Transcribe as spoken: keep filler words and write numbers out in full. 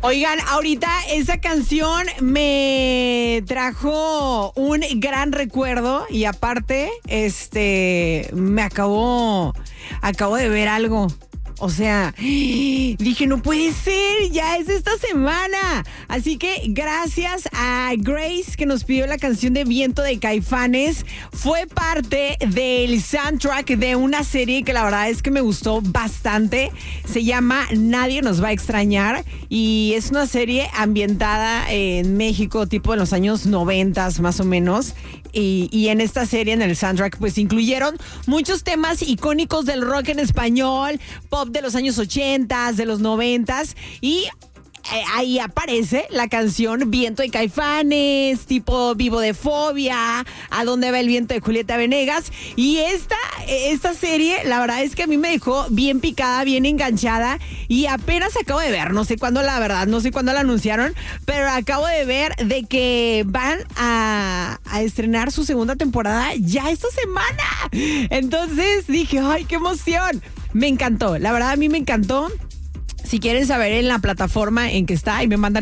Oigan, ahorita esa canción me trajo un gran recuerdo y aparte, este, me acabó, acabo de ver algo. O sea, dije, no puede ser, ya es esta semana. Así que gracias a Grace que nos pidió la canción de Viento de Caifanes. Fue parte del soundtrack de una serie que la verdad es que me gustó bastante. Se llama Nadie nos va a extrañar y es una serie ambientada en México, tipo en los años noventas más o menos. Y, y en esta serie, en el soundtrack, pues incluyeron muchos temas icónicos del rock en español, pop de los años ochentas, de los noventas y eh, ahí aparece la canción Viento de Caifanes, tipo Vivo de Fobia, A dónde va el viento de Julieta Venegas. Y esta, esta serie, la verdad es que a mí me dejó bien picada, bien enganchada y apenas acabo de ver, no sé cuándo la verdad, no sé cuándo la anunciaron, pero acabo de ver de que van a, a estrenar su segunda temporada ya esta semana. Entonces dije, ¡ay, qué emoción! Me encantó, la verdad a mí me encantó. Si quieren saber en la plataforma en que está y me mandan